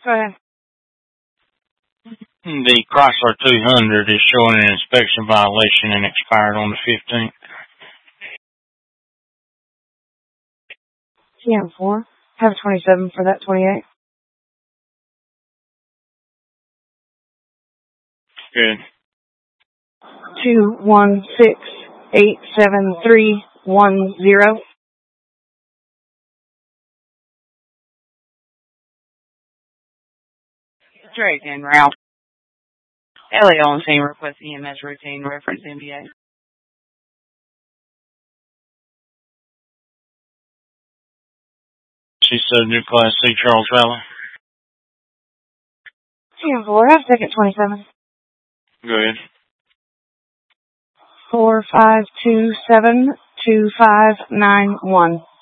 Go ahead. The Chrysler 200 is showing an inspection violation and expired on the 15th. TM4. Have a 27 for that 28. Good. 216-87310. Drake and Ralph. Ellie on scene request EMS routine reference NBA. She said new Class C Charles Valley. TM4. Have ticket 27. Go ahead. 45272591.